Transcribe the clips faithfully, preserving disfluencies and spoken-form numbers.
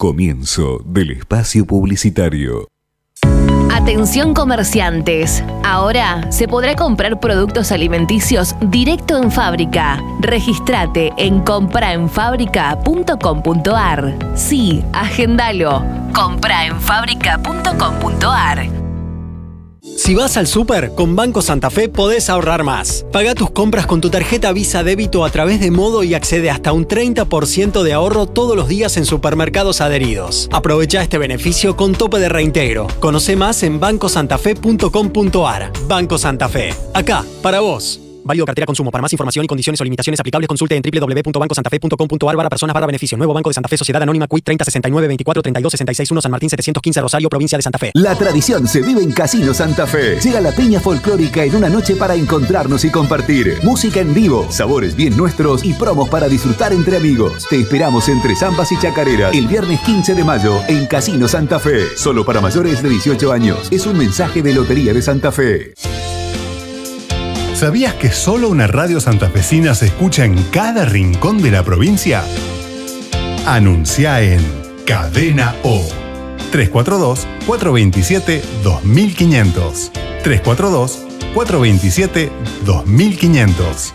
Comienzo del espacio publicitario. Atención comerciantes, ahora se podrá comprar productos alimenticios directo en fábrica. Regístrate en compra en fábrica punto com punto ar. Sí, agendalo. compra en fábrica punto com punto ar. Si vas al súper, con Banco Santa Fe podés ahorrar más. Paga tus compras con tu tarjeta Visa Débito a través de Modo y accede hasta un treinta por ciento de ahorro todos los días en supermercados adheridos. Aprovecha este beneficio con tope de reintegro. Conoce más en banco santa fe punto com punto ar. Banco Santa Fe. Acá, para vos. Válido cartera consumo. Para más información y condiciones o limitaciones aplicables, consulte en doble u doble u doble u punto banco santa fe punto com punto ar barra personas barra beneficio. Nuevo Banco de Santa Fe, Sociedad Anónima, C U I treinta sesenta y nueve veinticuatro treinta y dos sesenta y seis uno, San Martín setecientos quince, Rosario, provincia de Santa Fe. La tradición se vive en Casino Santa Fe. Llega la piña folclórica en una noche para encontrarnos y compartir. Música en vivo, sabores bien nuestros y promos para disfrutar entre amigos. Te esperamos entre zambas y chacareras el viernes quince de mayo en Casino Santa Fe. Solo para mayores de dieciocho años. Es un mensaje de Lotería de Santa Fe. ¿Sabías que solo una radio santafesina se escucha en cada rincón de la provincia? Anuncia en Cadena O. tres cuatro dos, cuatro dos siete, dos mil quinientos. tres cuatro dos, cuatro dos siete, dos mil quinientos.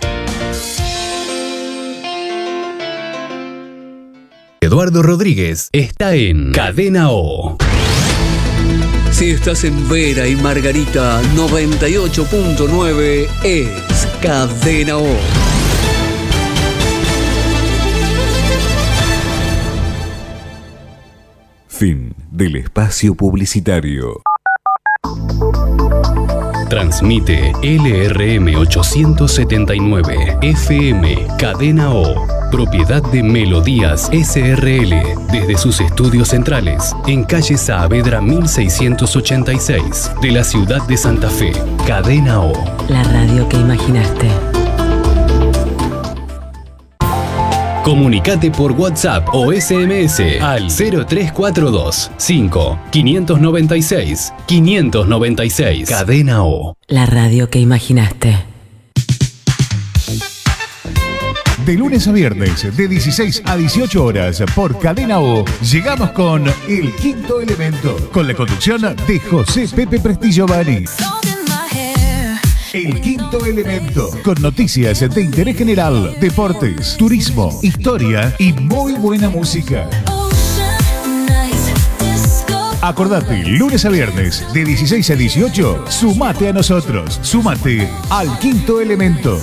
Eduardo Rodríguez está en Cadena O. Si estás en Vera y Margarita, noventa y ocho punto nueve es Cadena O. Fin del espacio publicitario. Transmite L R M ochocientos setenta y nueve F M Cadena O, propiedad de Melodías S R L, desde sus estudios centrales en calle Saavedra mil seiscientos ochenta y seis de la ciudad de Santa Fe. Cadena O, la radio que imaginaste. Comunicate por WhatsApp o S M S al cero tres cuatro dos, cinco, cinco nueve seis, cinco nueve seis. Cadena O, la radio que imaginaste. De lunes a viernes, de dieciséis a dieciocho horas, por Cadena O, llegamos con El Quinto Elemento, con la conducción de José Pepe Prestillovani. El Quinto Elemento, con noticias de interés general, deportes, turismo, historia y muy buena música. Acordate, lunes a viernes, de dieciséis a dieciocho, sumate a nosotros, sumate al Quinto Elemento.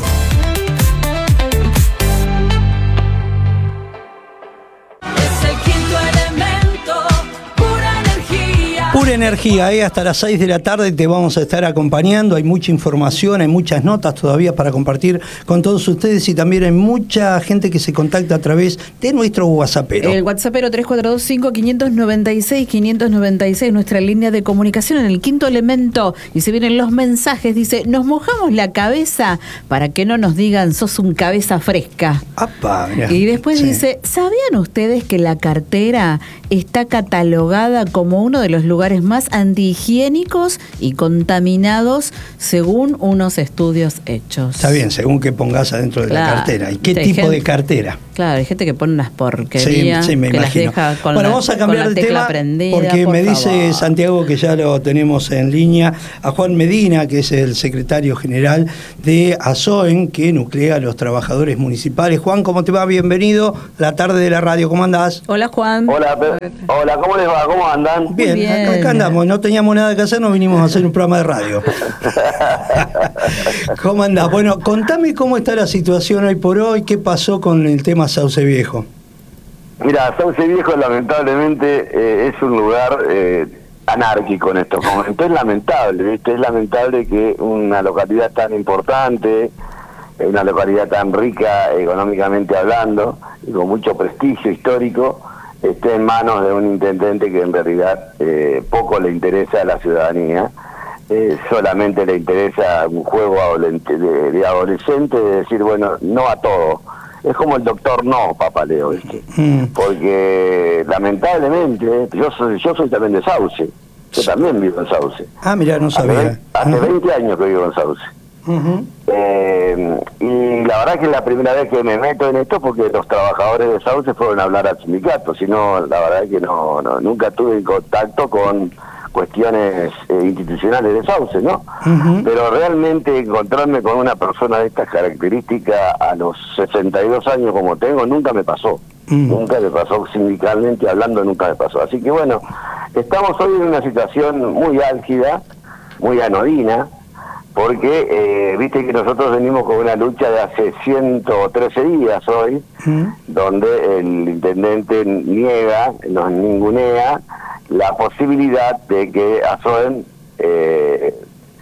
Pura energía, ¿eh? Hasta las seis de la tarde te vamos a estar acompañando. Hay mucha información, hay muchas notas todavía para compartir con todos ustedes y también hay mucha gente que se contacta a través de nuestro WhatsAppero. El WhatsAppero tres cuatro dos cinco, cinco nueve seis, cinco nueve seis, nuestra línea de comunicación en el Quinto Elemento. Y se vienen los mensajes, dice, nos mojamos la cabeza para que no nos digan sos un cabeza fresca. Apa, mirá. Y después Sí. dice, ¿sabían ustedes que la cartera está catalogada como uno de los lugares más antihigiénicos y contaminados según unos estudios hechos? Está bien, según que pongas adentro de Claro. la cartera. ¿Y qué Hay tipo gente- de cartera? Claro, hay gente que pone unas porquerías, Sí, sí, me que imagino. las deja con Bueno, la, vamos a con cambiar la de tecla tema prendida, porque por me dice favor. Santiago que ya lo tenemos en línea a Juan Medina, que es el secretario general de ASOEN, que nuclea a los trabajadores municipales. Juan, ¿cómo te va? Bienvenido a la tarde de la radio. ¿Cómo andás? Hola, Juan. Hola, pe- hola, ¿cómo les va? ¿Cómo andan? Bien, bien. Acá, acá andamos. No teníamos nada que hacer, nos vinimos a hacer un programa de radio. ¿Cómo andás? Bueno, contame cómo está la situación hoy por hoy, qué pasó con el tema Sauce Viejo. Mira, Sauce Viejo lamentablemente eh, es un lugar eh, anárquico en estos momentos. Es lamentable, ¿viste? Es lamentable que una localidad tan importante, eh, una localidad tan rica económicamente hablando y con mucho prestigio histórico, esté en manos de un intendente que en realidad eh, poco le interesa a la ciudadanía. Eh, solamente le interesa un juego adolescente, de, de adolescente, de decir, bueno, no a todo. Es como el doctor no, papaleo, ¿viste? Mm. Porque lamentablemente, yo soy, yo soy también de Sauce, yo también vivo en Sauce. Ah, mirá, no sabía. Hace, hace veinte años que vivo en Sauce. Uh-huh. Eh, y la verdad que es la primera vez que me meto en esto porque los trabajadores de Sauce fueron a hablar al sindicato, si no, la verdad es que no, no nunca tuve contacto con cuestiones eh, institucionales de Sauce, ¿no? Uh-huh. Pero realmente encontrarme con una persona de estas características a los sesenta y dos años como tengo, nunca me pasó. Uh-huh. Nunca me pasó, sindicalmente hablando, nunca me pasó. Así que bueno, estamos hoy en una situación muy álgida, muy anodina, porque eh, viste que nosotros venimos con una lucha de hace ciento trece días hoy, uh-huh. donde el intendente niega, nos ningunea la posibilidad de que ASOEN eh,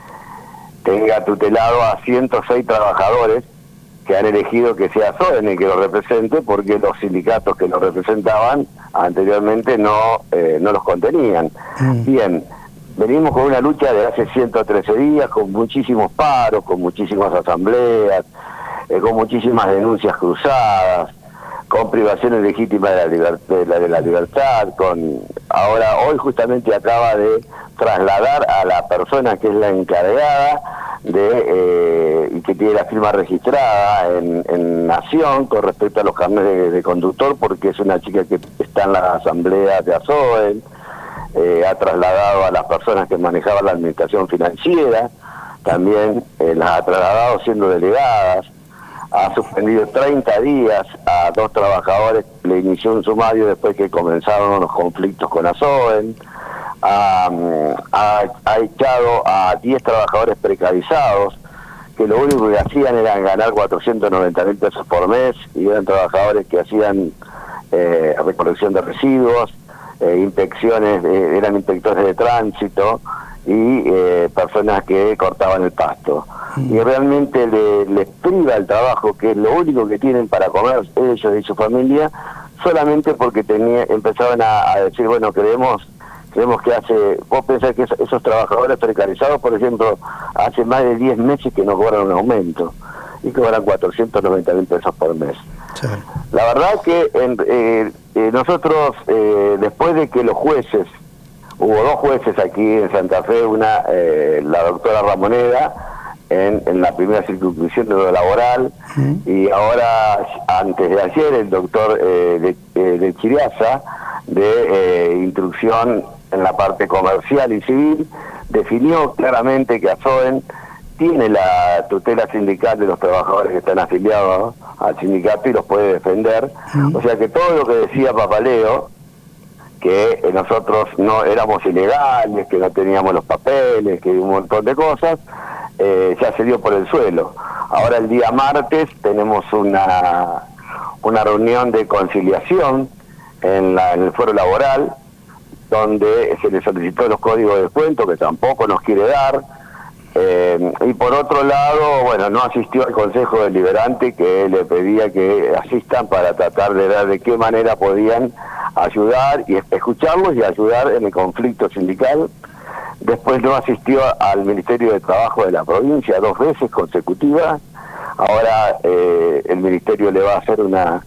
tenga tutelado a ciento seis trabajadores que han elegido que sea ASOEN el que lo represente, porque los sindicatos que lo representaban anteriormente no eh, no los contenían. Mm. Bien, venimos con una lucha de hace ciento trece días, con muchísimos paros, con muchísimas asambleas, eh, con muchísimas denuncias cruzadas, con privaciones legítimas de la, liber de, la, de la libertad, con ahora hoy justamente acaba de trasladar a la persona que es la encargada de eh, y que tiene la firma registrada en, en Nación con respecto a los carnets de, de conductor, porque es una chica que está en la asamblea de ASOEN, eh, ha trasladado a las personas que manejaban la administración financiera, también eh, las ha trasladado siendo delegadas, ha suspendido treinta días a dos trabajadores, le inició un sumario después que comenzaron los conflictos con ASOEN, ha, ha, ha echado a diez trabajadores precarizados, que lo único que hacían era ganar cuatrocientos noventa mil pesos por mes, y eran trabajadores que hacían eh, recolección de residuos, eh, inspecciones, eh, eran inspectores de tránsito, y eh, personas que cortaban el pasto. Mm. Y realmente le, les priva el trabajo, que es lo único que tienen para comer ellos y su familia, solamente porque tenía, empezaban a, a decir, bueno, creemos creemos que hace, vos pensás que esos, esos trabajadores precarizados, por ejemplo, hace más de diez meses que no cobran un aumento, y cobran cuatrocientos noventa mil pesos por mes. Sí. La verdad que en, eh, eh, nosotros, eh, después de que los jueces, hubo dos jueces aquí en Santa Fe, una, eh, la doctora Ramoneda, en, en la primera circunscripción de lo laboral, uh-huh. y ahora, antes de ayer, el doctor eh, de, eh, de Chiriaza, de eh, instrucción en la parte comercial y civil, definió claramente que ASOEN tiene la tutela sindical de los trabajadores que están afiliados al sindicato y los puede defender. Uh-huh. O sea que todo lo que decía Papaleo, que eh, nosotros no éramos ilegales, que no teníamos los papeles, que un montón de cosas, eh, ya se dio por el suelo. Ahora el día martes tenemos una, una reunión de conciliación en, la, en el foro laboral, donde se le solicitó los códigos de descuento, que tampoco nos quiere dar, eh, y por otro lado, bueno, no asistió al Consejo Deliberante, que le pedía que asistan para tratar de ver de qué manera podían ayudar y escucharlos y ayudar en el conflicto sindical. Después no asistió al Ministerio de Trabajo de la provincia dos veces consecutivas. Ahora eh, el Ministerio le va a hacer una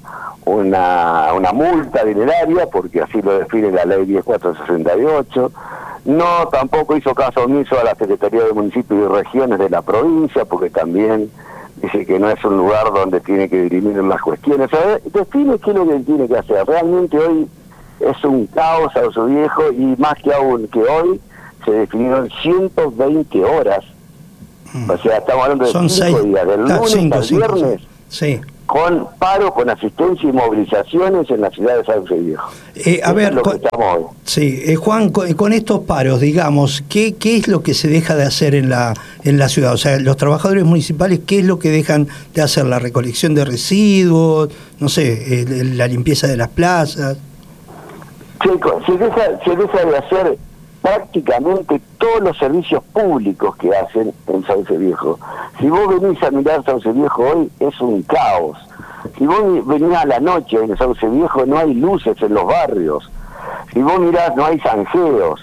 una una multa dineraria, porque así lo define la ley diez mil cuatrocientos sesenta y ocho. No, tampoco hizo caso omiso a la Secretaría de Municipios y Regiones de la provincia, porque también dice que no es un lugar donde tiene que dirimir las cuestiones. O sea, define qué es lo que tiene que hacer. Realmente hoy es un caos a su viejo, y más que aún que hoy se definieron ciento veinte horas. Mm. O sea, estamos hablando de Son cinco seis, días, del lunes cinco, al cinco, viernes. Sí. Con paro, con asistencia y movilizaciones en la ciudad de Sauce Viejo. Eh, a Eso ver, es lo con, que estamos hoy. Sí, eh, Juan, con, con estos paros, digamos, ¿qué, ¿qué es lo que se deja de hacer en la en la ciudad? O sea, los trabajadores municipales, ¿qué es lo que dejan de hacer? ¿La recolección de residuos? No sé, eh, la limpieza de las plazas. Chico, se deja, se deja de hacer prácticamente todos los servicios públicos que hacen en Sauce Viejo. Si vos venís a mirar Sauce Viejo hoy, es un caos. Si vos venís a la noche en Sauce Viejo, no hay luces en los barrios. Si vos mirás, no hay zanjeos.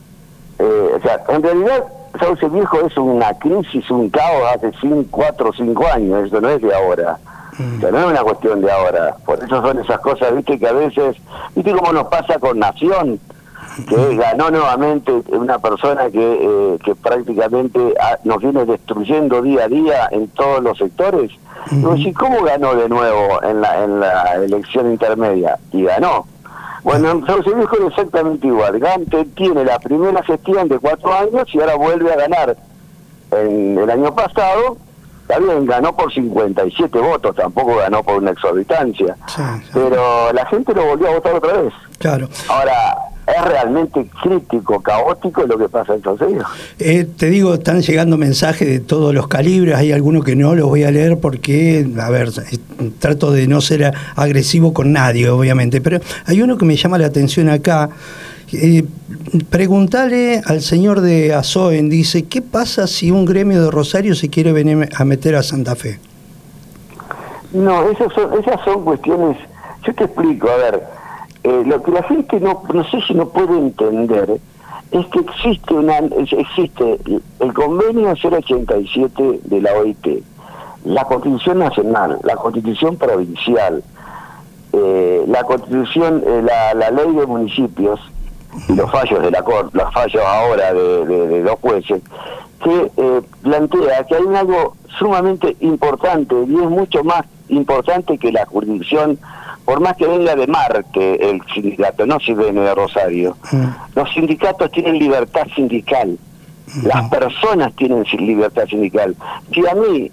Eh, o sea, en realidad Sauce Viejo es una crisis, un caos hace cinco, cuatro o cinco años, eso no es de ahora. O sea, no es una cuestión de ahora. Por eso son esas cosas, viste, que a veces, viste cómo nos pasa con Nación. que ganó nuevamente una persona que, eh, que prácticamente ha, nos viene destruyendo día a día en todos los sectores. Uh-huh. ¿Y cómo ganó de nuevo en la, en la elección intermedia? Y ganó. Bueno, en Sauce Viejo es exactamente igual. Gante tiene la primera gestión de cuatro años y ahora vuelve a ganar. En el año pasado, también ganó por cincuenta y siete votos, tampoco ganó por una exorbitancia. Sí, sí. Pero la gente lo volvió a votar otra vez. Claro. Ahora, es realmente crítico, caótico lo que pasa en Sauce Viejo. Eh, te digo, están llegando mensajes de todos los calibres, hay algunos que no los voy a leer porque, a ver, trato de no ser agresivo con nadie, obviamente, pero hay uno que me llama la atención acá. Eh, preguntale al señor de Azoen, dice, ¿qué pasa si un gremio de Rosario se quiere venir a meter a Santa Fe? No, esas son, esas son cuestiones, yo te explico, a ver, eh, lo que la gente no, no sé si no puede entender es que existe una existe el convenio cero ochenta y siete de la O I T, la Constitución Nacional, la Constitución Provincial, eh, la Constitución, eh, la, la Ley de Municipios, y los fallos de la Corte, los fallos ahora de, de, de los jueces, que eh, plantea que hay algo sumamente importante, y es mucho más importante que la jurisdicción, por más que venga de Marte el sindicato, no si viene de Rosario. Mm. Los sindicatos tienen libertad sindical, mm. las personas tienen libertad sindical. Si a mí,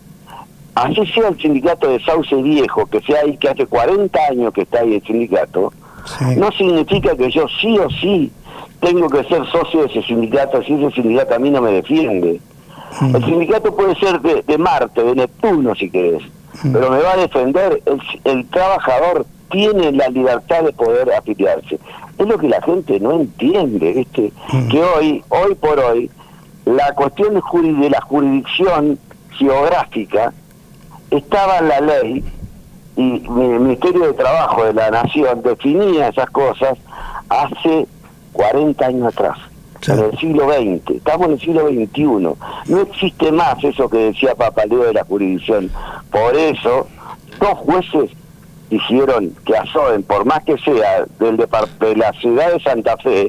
así sea el sindicato de Sauce Viejo, que sea ahí, que hace cuarenta años que está ahí el sindicato, sí. no significa que yo sí o sí tengo que ser socio de ese sindicato si ese sindicato a mí no me defiende. Mm. El sindicato puede ser de, de Marte, de Neptuno si querés, mm. pero me va a defender. El, el trabajador tiene la libertad de poder afiliarse. Es lo que la gente no entiende, ¿viste? Mm. Que hoy, hoy por hoy, la cuestión de la jurisdicción geográfica estaba en la ley, y el Ministerio de Trabajo de la Nación definía esas cosas hace cuarenta años atrás, claro. En el siglo veinte, estamos en el siglo veintiuno, no existe más eso que decía Papaleo de la jurisdicción. Por eso, dos jueces dijeron que Azoen, por más que sea del depart- de la ciudad de Santa Fe,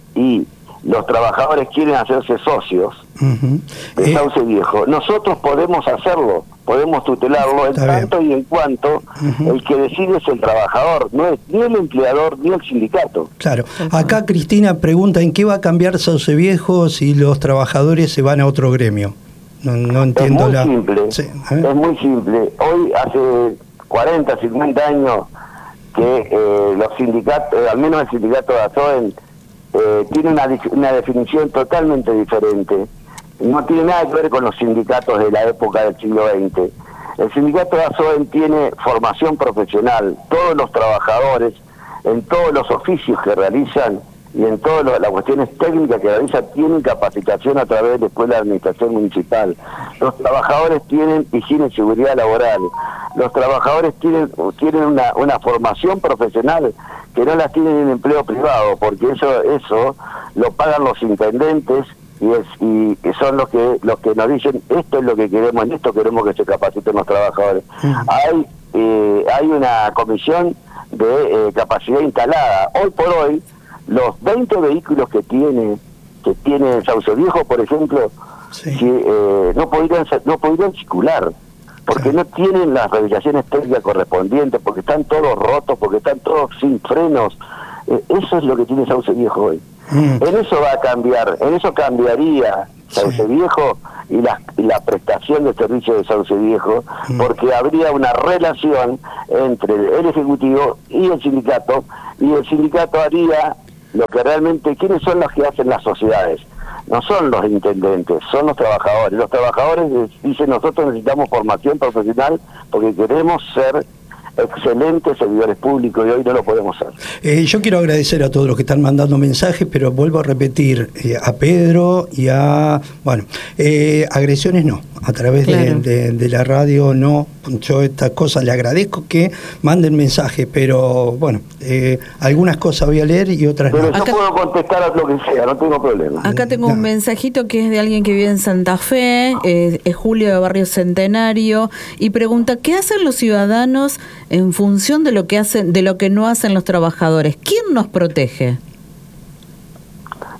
y los trabajadores quieren hacerse socios uh-huh. de Sauce eh. Viejo, nosotros podemos hacerlo, podemos tutelarlo en tanto bien. y en cuanto uh-huh. el que decide es el trabajador, no es ni el empleador ni el sindicato. Claro. Acá Cristina pregunta, ¿en qué va a cambiar Sauce Viejo si los trabajadores se van a otro gremio? No, no entiendo. Es muy la... simple, sí. es muy simple. Hoy hace cuarenta, cincuenta años que eh, los sindicatos, eh, al menos el sindicato de Azoen, Eh, tiene una, una definición totalmente diferente. No tiene nada que ver con los sindicatos de la época del siglo veinte. El sindicato de Azoen tiene formación profesional. Todos los trabajadores, en todos los oficios que realizan y en todas las cuestiones técnicas que realizan, tienen capacitación a través de la Escuela de Administración Municipal. Los trabajadores tienen higiene y seguridad laboral. Los trabajadores tienen, tienen una, una formación profesional que no las tienen en empleo privado, porque eso eso lo pagan los intendentes y es y son los que los que nos dicen esto es lo que queremos, en esto queremos que se capaciten los trabajadores. Uh-huh. Hay eh, hay una comisión de eh, capacidad instalada. Hoy por hoy los veinte vehículos que tiene que tiene Sauce Viejo, por ejemplo, sí. que eh, no podrían no podrían circular, porque no tienen las rehabilitaciones técnicas correspondientes, porque están todos rotos, porque están todos sin frenos. Eh, eso es lo que tiene Sauce Viejo hoy. Mm. En eso va a cambiar, en eso cambiaría Sauce sí. Viejo y la, y la prestación de servicio de Sauce Viejo, mm. porque habría una relación entre el Ejecutivo y el sindicato, y el sindicato haría lo que realmente, ¿quiénes son los que hacen las sociedades? No son los intendentes, son los trabajadores. Los trabajadores dicen, nosotros necesitamos formación profesional porque queremos ser excelentes servidores públicos y hoy no lo podemos hacer. Eh, yo quiero agradecer a todos los que están mandando mensajes, pero vuelvo a repetir, eh, a Pedro y a... Bueno, eh, agresiones no, a través claro. de, de, de la radio no. Yo estas cosas le agradezco que manden mensajes, pero bueno, eh, algunas cosas voy a leer y otras pero no. Pero yo puedo contestar a lo que sea, no tengo problema. Acá tengo no. un mensajito que es de alguien que vive en Santa Fe, eh, es Julio de Barrio Centenario, y pregunta, ¿qué hacen los ciudadanos en función de lo que hacen, de lo que no hacen los trabajadores? ¿Quién nos protege?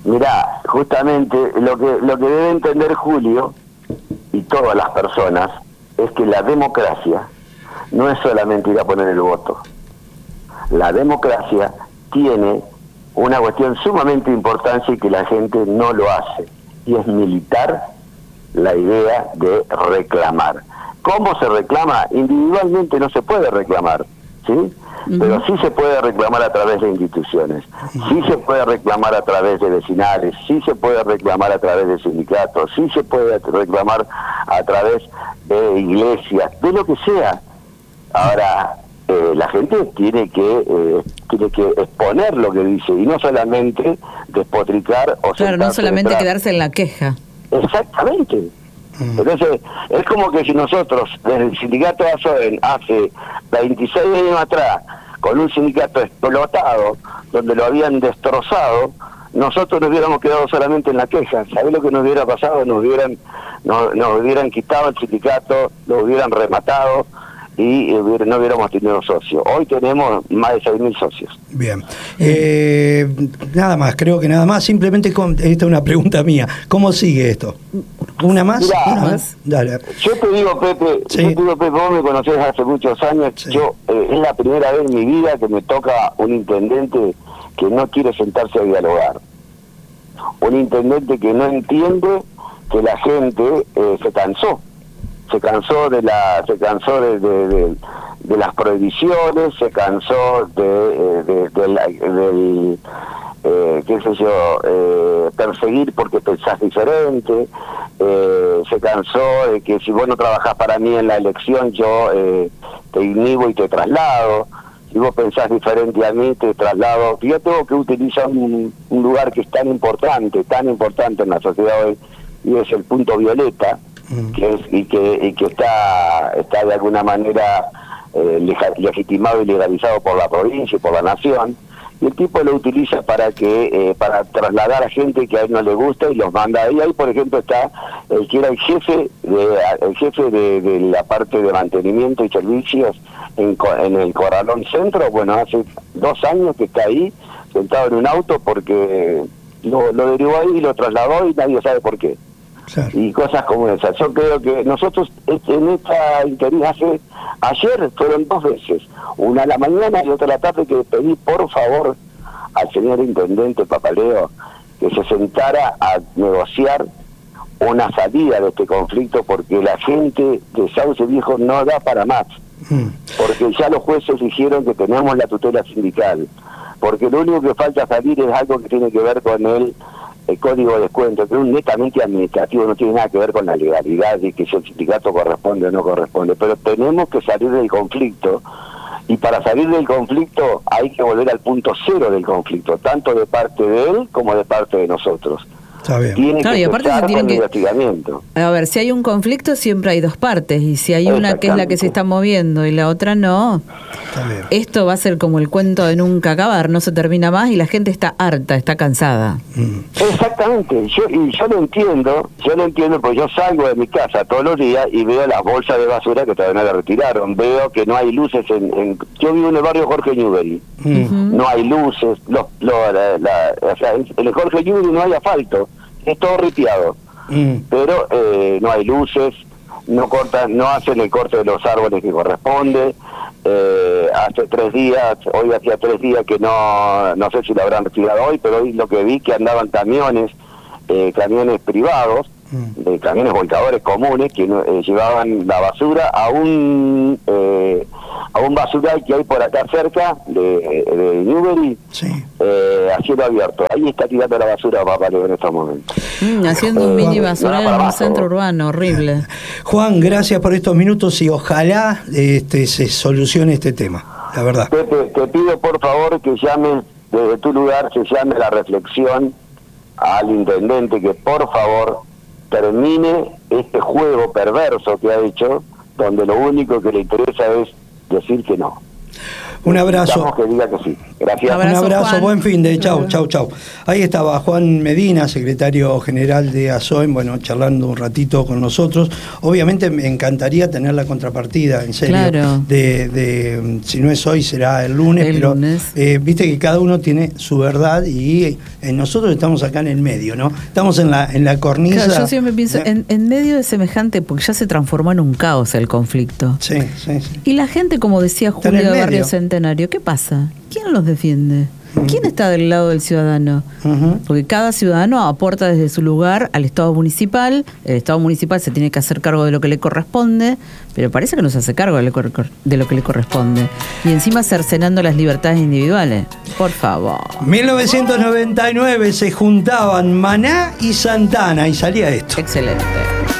Mirá, justamente lo que lo que debe entender Julio y todas las personas es que la democracia no es solamente ir a poner el voto. La democracia tiene una cuestión sumamente importante y que la gente no lo hace, y es militar la idea de reclamar. ¿Cómo se reclama? Individualmente no se puede reclamar, ¿sí? Uh-huh. Pero sí se puede reclamar a través de instituciones, uh-huh. sí se puede reclamar a través de vecinales, sí se puede reclamar a través de sindicatos, sí se puede reclamar a través de iglesias, de lo que sea. Ahora, eh, la gente tiene que eh, tiene que exponer lo que dice y no solamente despotricar o claro, no solamente detrás. Quedarse en la queja. Exactamente. Entonces, es como que si nosotros, desde el sindicato ASOEN, hace veintiséis años atrás, con un sindicato explotado, donde lo habían destrozado, nosotros nos hubiéramos quedado solamente en la queja. ¿Sabés lo que nos hubiera pasado? Nos hubieran, nos, nos hubieran quitado el sindicato, lo hubieran rematado y hubiera, no hubiéramos tenido socios. Hoy tenemos más de seis mil socios. Bien. Eh, nada más, creo que nada más. Simplemente, con, esta es una pregunta mía. ¿Cómo sigue esto? ¿Una más? Mirá, ¿Una más? Dale. Yo te digo, Pepe, sí. yo te digo, Pepe, vos me conocés hace muchos años. Sí. Yo eh, es la primera vez en mi vida que me toca un intendente que no quiere sentarse a dialogar. Un intendente que no entiende que la gente eh, se cansó. se cansó de la se cansó de, de, de, de las prohibiciones, se cansó de, de, de la, del eh, qué sé yo eh, perseguir porque pensás diferente, eh, se cansó de que si vos no trabajás para mí en la elección yo eh, te inhibo y te traslado, si vos pensás diferente a mí te traslado. Yo tengo que utilizar un, un lugar que es tan importante tan importante en la sociedad hoy, y es el punto violeta, que es, y que y que está está de alguna manera eh, legitimado y legalizado por la provincia y por la nación, y el tipo lo utiliza para que eh, para trasladar a gente que a él no le gusta y los manda ahí. Ahí por ejemplo está el que era el jefe de el jefe de, de la parte de mantenimiento y servicios en, en el Corralón Centro. Bueno, hace dos años que está ahí sentado en un auto porque lo, lo derivó ahí y lo trasladó y nadie sabe por qué. Claro. Y cosas como esas. Yo creo que nosotros en esta interín hace ayer fueron dos veces, una a la mañana y otra a la tarde, que pedí por favor al señor intendente Papaleo que se sentara a negociar una salida de este conflicto, porque la gente de Sauce Viejo no da para más, mm. porque ya los jueces dijeron que tenemos la tutela sindical, porque lo único que falta salir es algo que tiene que ver con el el código de descuento, que es netamente administrativo, no tiene nada que ver con la legalidad y que si el sindicato corresponde o no corresponde, pero tenemos que salir del conflicto, y para salir del conflicto hay que volver al punto cero del conflicto, tanto de parte de él como de parte de nosotros. Está bien. Tiene claro, que y aparte se tienen que investigamiento. A ver, si hay un conflicto siempre hay dos partes, y si hay una que es la que se está moviendo y la otra no, esto va a ser como el cuento de nunca acabar, no se termina más y la gente está harta, está cansada. Mm. Exactamente, yo, y yo lo entiendo, yo lo entiendo porque yo salgo de mi casa todos los días y veo las bolsas de basura que todavía no la retiraron, veo que no hay luces en, en yo vivo en el barrio Jorge Newbery, mm. no hay luces, los, los, la, la, o sea, en el Jorge Newbery no hay asfalto, es todo ripiado, mm. pero eh, no hay luces, no cortan, no hacen el corte de los árboles que corresponde. Eh, hace tres días, hoy hacía tres días que no, no sé si lo habrán retirado hoy, pero hoy lo que vi que andaban camiones, eh, camiones privados, mm. eh, camiones volcadores comunes que eh, llevaban la basura a un eh, a un basural que hay por acá cerca de, de Newbery, sí. eh, a cielo abierto. Ahí está tirando la basura Papaleo en estos momentos. Mm, haciendo eh, un mini basural en un centro urbano, horrible. Juan, gracias por estos minutos y ojalá este, se solucione este tema, la verdad. Pepe, te pido por favor que llames desde tu lugar, se llame la reflexión al intendente, que por favor termine este juego perverso que ha hecho, donde lo único que le interesa es decir que no. Un abrazo. Que diga que sí. Gracias. Abrazo, un abrazo, Juan. Buen fin de chau, Claro. chau, chau. Ahí estaba Juan Medina, secretario general de ASOEM, bueno, charlando un ratito con nosotros. Obviamente me encantaría tener la contrapartida, en serio, Claro. de, de si no es hoy será el lunes, El pero lunes. eh, viste que cada uno tiene su verdad y eh, nosotros estamos acá en el medio, ¿no? Estamos en la en la cornisa. Claro, yo siempre pienso, ¿eh? en, en medio de semejante, porque ya se transformó en un caos el conflicto. Sí, sí, sí. Y la gente, como decía Está en Julio el de Barrio medio. Centenario, ¿qué pasa? ¿Quién los defiende? ¿Quién está del lado del ciudadano? Ujú. Porque cada ciudadano aporta desde su lugar al Estado municipal. El Estado municipal se tiene que hacer cargo de lo que le corresponde, pero parece que no se hace cargo de lo que- de lo que le corresponde. Y encima cercenando las libertades individuales. Por favor. mil novecientos noventa y nueve se juntaban Maná y Santana y salía esto. Excelente.